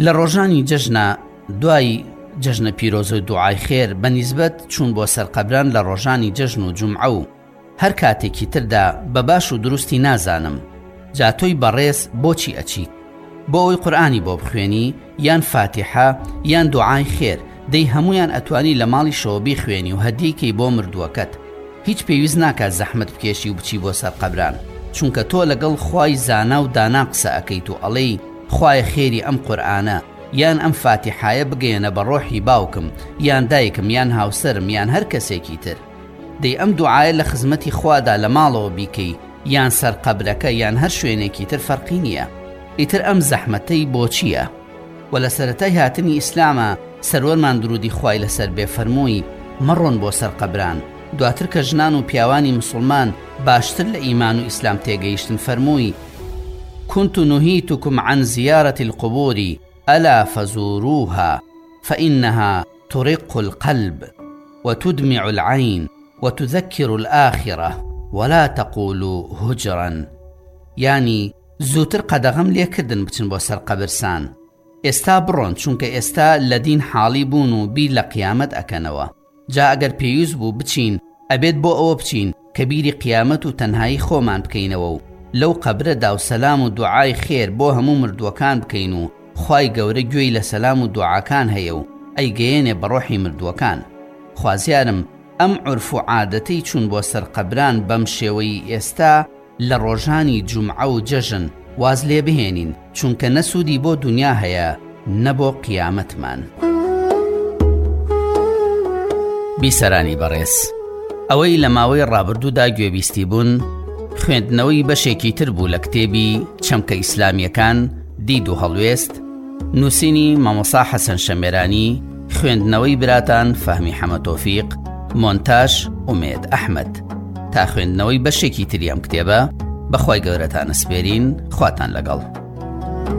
لە ڕۆژانی جەژنە دوای جەژنە پیرۆز و دوعای خێر بەنیسبەت چوون بۆ سەر قەبران لە ڕۆژانی جەژن و جومعە و هەر کاتێکی تردا بە باش و دروستی نازانم جا تۆی بەڕێز بۆچی ئەچیت؟ بۆ ئەوەی قورئانی بۆ بخوێنی یان فاتیحە یان دوعای خێر دەی هەمویان ئەتوانی لە ماڵی شەوە بیخوێنی و هەدیەکەی بۆ مردووەکەت. هیچ پێویست ناکات زەحمەت بکێشی و بچی بۆ سەر قەبران، چونکە تۆ لەگەڵ خوای زانا و دانا قسە ئەکەیت و ئەڵێی خوای خێری ئەم قورئانە یان ئەم فاتیحایە بگەێنە بە ڕۆحی باوکم یان دایکم یان هاوسەرم یان هەر کەسێکی تر. دەی ئەم دوعایە لە خزمەتی خوادا لە ماڵەوە بیکەی یان سەر قەبرەکە یان هەر شوێنێکی تر فەرقی نییە. ئیتر ئەم زەحمەتەی بۆچییە؟ و لە سەرەتای هاتنی ئیسلامە سەروەرمان درودی خوای لەسەر بێ فەرمووی مەڕۆن بۆ سەر قەبران. دواتر کە ژنان و پیاوانی مسلمان باشتر لە ئیمان و ئیسلام تێگەیشتن فەرمووی كنت نهيتكم عن زيارة القبور ألا فزوروها فإنها ترق القلب وتدمع العين وتذكر الآخرة ولا تقولوا هجرا. يعني زوتر قەدەغەم لێکردن بچن بۆ سەر قەبرسان. ئێستا بڕۆن چونکە ئێستا لە دین حاڵی بوون و بیر لە قیامەت ئەکەنەوە. جا ئەگەر پێویست بوو بچین ئەبێت بۆ ئەوە بچین کە بیری قیامەت و تەنهایی خۆمان بکەینەوە و لەو قەبرەدا و سەلام و دوعای خێر بۆ هەموو مردووەکان بکەین و خوای گەورە گوێی لە سەلام و دوعاکان هەیە و ئەیگەیەنێ بە ڕۆحی مردووەکان. خوازیارم ئەم عورف و عادەتەی چوون بۆ سەر قەبران بەم شێوەی ئێستا لە ڕۆژانی جومعە و جەژن واز لێ بهێنین، چونکە نەسوودی بۆ دنیا هەیە نەبۆ قیامەتمان. بیسەرانی بەڕێز، ئەوەی لە ماوەی ڕابردوودا گوێبیستی بوون خوێندنەوەی بەشێکی تر بوو لە کتێبی چەمکە ئیسلامیەکان دید و هەڵوێست، نووسینی مامۆستا حەسەن شەمێرانی، خوێندنەوەی براتان فەهمی حەمەتۆفیق، مۆنتاژ ئومێد ئەحمەد. تا خوێندنەوەی بەشێکی تری ئەم کتێبە بەخوای گەورەتان ئەسپێرین، خواتان لەگەڵ.